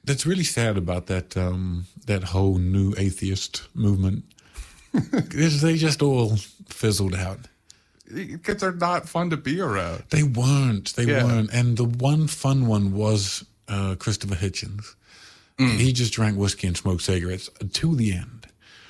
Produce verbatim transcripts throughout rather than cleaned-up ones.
That's really sad about that um, that whole new atheist movement. They just all fizzled out. Kids are not fun to be around. They weren't. They Yeah. weren't. And the one fun one was uh, Christopher Hitchens. Mm. He just drank whiskey and smoked cigarettes to the end.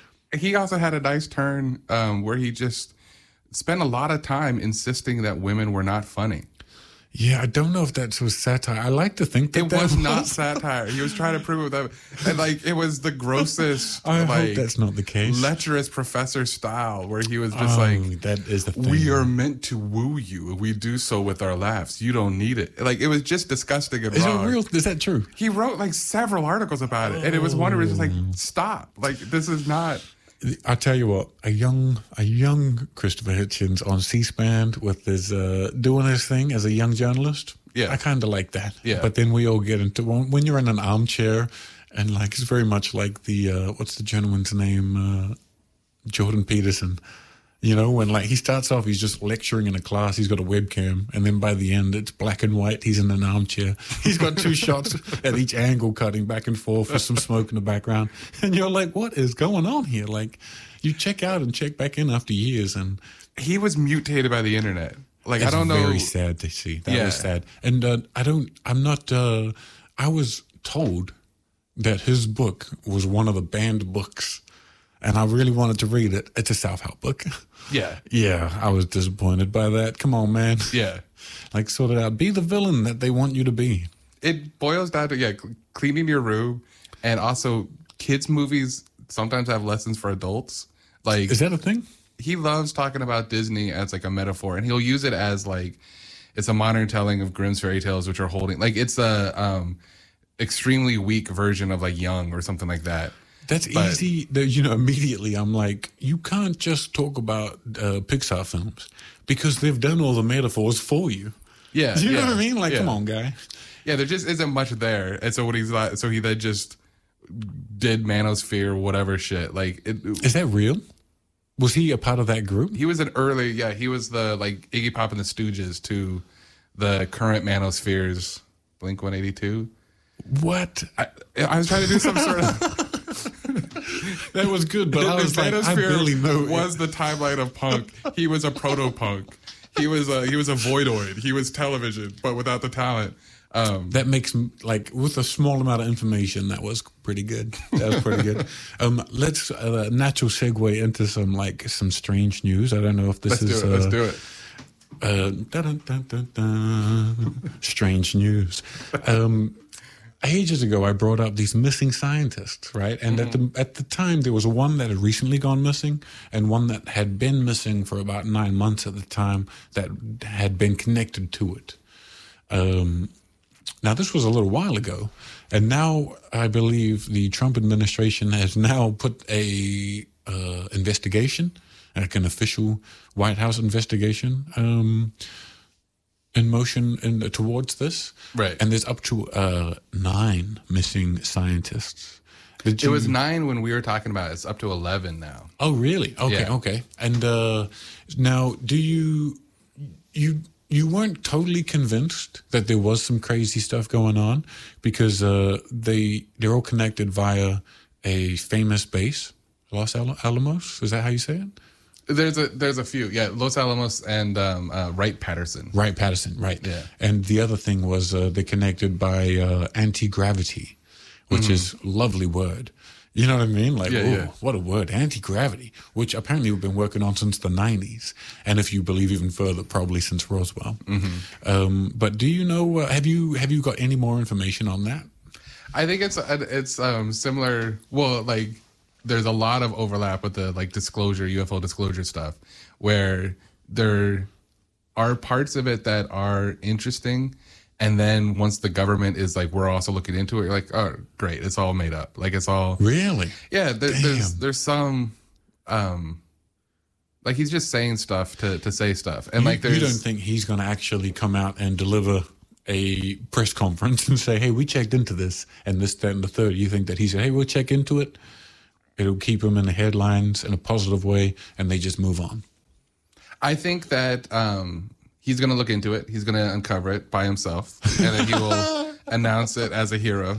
He also had a nice turn um, where he just spent a lot of time insisting that women were not funny. Yeah, I don't know if that was satire. I like to think that it that was, was not satire. He was trying to prove it with that, and like it was the grossest. I like, hope that's not the case. Lecherous professor style, where he was just oh, like, "That is the thing. We are meant to woo you. We do so with our laughs. You don't need it." Like it was just disgusting and is wrong. it real? Is that true? He wrote like several articles about it, and it was one where it was just like, "Stop! Like this is not." I'll tell you what, a young a young Christopher Hitchens on C-SPAN with his uh, doing his thing as a young journalist. Yeah, I kind of like that. Yeah, but then we all get into when you're in an armchair, and like it's very much like the uh, what's the gentleman's name, uh, Jordan Peterson. You know, when like he starts off, he's just lecturing in a class. He's got a webcam, and then by the end, it's black and white. He's in an armchair. He's got two shots at each angle, cutting back and forth with some smoke in the background. And you're like, "What is going on here?" Like, you check out and check back in after years, and he was mutated by the internet. Like That's I don't know. Very sad to see. That yeah. was sad. And uh, I don't. I'm not. Uh, I was told that his book was one of the banned books. And I really wanted to read it. It's a self-help book. Yeah. Yeah, I was disappointed by that. Come on, man. Yeah. Like, sort it out. Be the villain that they want you to be. It boils down to, yeah, cleaning your room. And also, kids' movies sometimes have lessons for adults. Like, is that a thing? He loves talking about Disney as, like, a metaphor. And he'll use it as, like, it's a modern telling of Grimm's fairy tales, which are holding... Like, it's a um, extremely weak version of, like, Young or something like that. That's but, easy. You know, immediately I'm like, you can't just talk about uh, Pixar films because they've done all the metaphors for you. Yeah. You yeah, know what I mean? Like, yeah. come on, guy. Yeah, there just isn't much there. And so what he's like, so he then just did Manosphere, whatever shit. Like, it, is that real? Was he a part of that group? He was an early, yeah, he was the, like, Iggy Pop and the Stooges to the current Manospheres, Blink one eighty-two. What? I, I was trying to do some sort of... That was good, but I was like, I barely know. Was the timeline of punk. He was a proto-punk. He was a, he was a voidoid. He was television, but without the talent. Um, that makes, like, with a small amount of information, that was pretty good. That was pretty good. Um, let's, uh, natural segue into some, like, some strange news. I don't know if this let's is... Do it, uh, let's do it. Uh, dun, dun, dun, dun, strange news. Um, ages ago, I brought up these missing scientists, right? And mm-hmm. at the at the time, there was one that had recently gone missing, and one that had been missing for about nine months at the time that had been connected to it. Um, now, this was a little while ago, and now I believe the Trump administration has now put a uh, investigation, like an official White House investigation, um, in motion in, towards this. Right. And there's up to uh, nine missing scientists. Did you... It was nine when we were talking about it. It's up to eleven now. Oh, really? Okay, yeah. okay. And uh, now, do you... you you weren't totally convinced that there was some crazy stuff going on because uh, they, they're all connected via a famous base, Los Alamos? Is that how you say it? There's a there's a few, yeah. Los Alamos and um, uh, Wright-Patterson. Wright-Patterson, right. Yeah. And the other thing was uh, they're connected by uh, anti-gravity, which mm-hmm. is a lovely word. You know what I mean? Like, yeah, oh, yeah. what a word, anti-gravity, which apparently we've been working on since the nineties. And if you believe even further, probably since Roswell. Mm-hmm. Um, but do you know, uh, have you have you got any more information on that? I think it's it's um, similar, well, like, there's a lot of overlap with the like disclosure, U F O disclosure stuff, where there are parts of it that are interesting. And then once the government is like, we're also looking into it, you're like, oh, great. It's all made up. Like, it's all. Really? Yeah. There, there's there's some, um, like, he's just saying stuff to, to say stuff. And you, like, there's. You don't think he's going to actually come out and deliver a press conference and say, hey, we checked into this and this, that, and the third. You think that he said, hey, we'll check into it. It'll keep him in the headlines in a positive way, and they just move on. I think that um, he's going to look into it. He's going to uncover it by himself, and then he will announce it as a hero.